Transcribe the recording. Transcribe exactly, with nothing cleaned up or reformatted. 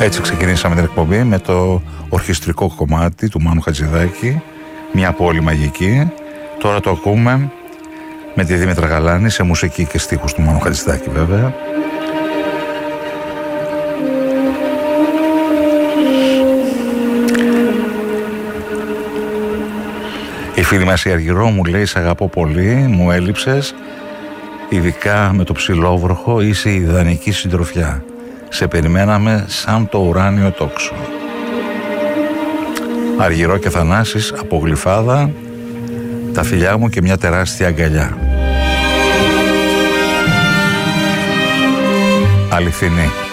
Έτσι ξεκινήσαμε την εκπομπή με το ορχιστρικό κομμάτι του Μάνου Χατζηδάκη, μια πόλη μαγική. Τώρα το ακούμε με τη Δήμητρα Γαλάνη σε μουσική και στίχους του Μάνου Χατζηδάκη βέβαια. Η φίλη μας η Αργυρό μου λέει «Σ' αγαπώ πολύ, μου έλειψες, ειδικά με το ψηλόβροχο είσαι η ιδανική συντροφιά. Σε περιμέναμε σαν το ουράνιο τόξο». Αργυρό και Θανάσης από Γλυφάδα, τα φιλιά μου και μια τεράστια αγκαλιά. Αληθινή.